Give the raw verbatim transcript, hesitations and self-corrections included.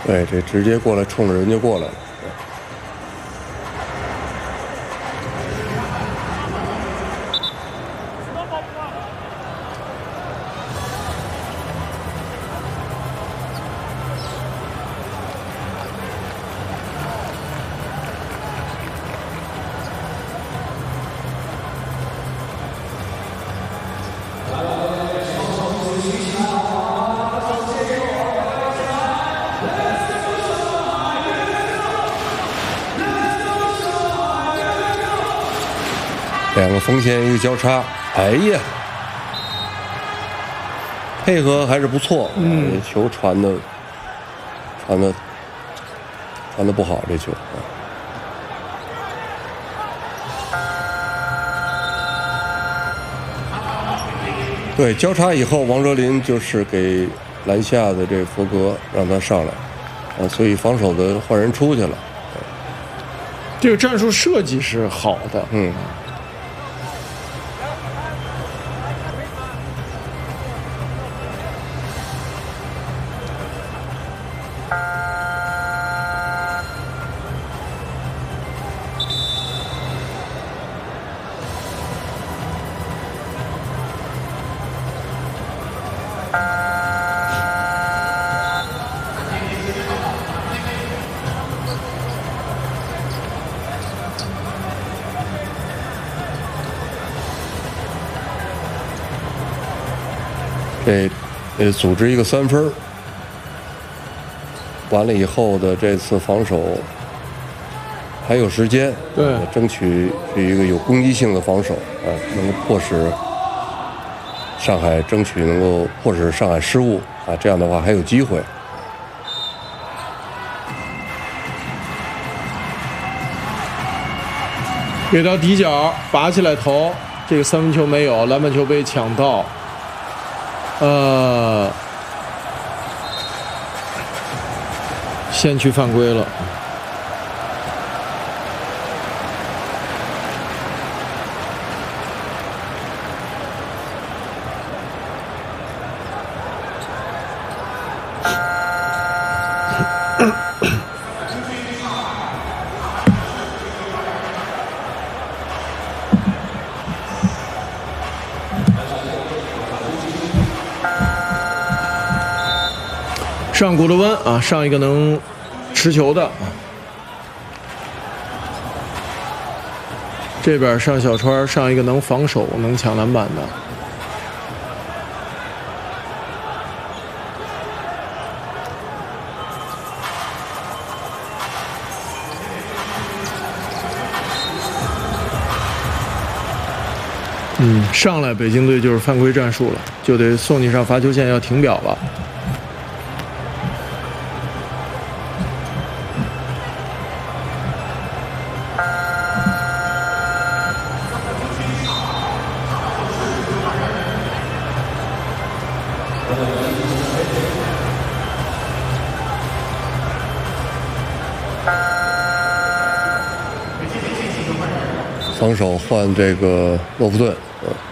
对，这直接过来冲着人就过来了。两个锋线一个交叉，哎呀，配合还是不错。嗯，球传的传的传的不好，这球。对，交叉以后，王哲林就是给篮下的这佛格让他上来，啊，所以防守的换人出去了。 这个战术设计是好的， 嗯。这呃，组织一个三分，完了以后的这次防守还有时间， 对， 争取是一个有攻击性的防守啊，能够迫使上海争取能够迫使上海失误啊，这样的话还有机会。 给到底角，拔起来投，这个三分球没有，篮板球被抢到。呃，先去犯规了。上古德温啊，上一个能持球的，这边上小川，上一个能防守、能抢篮板的。嗯，上来北京队就是犯规战术了，就得送你上罚球线，要停表了。 防守换这个洛夫顿，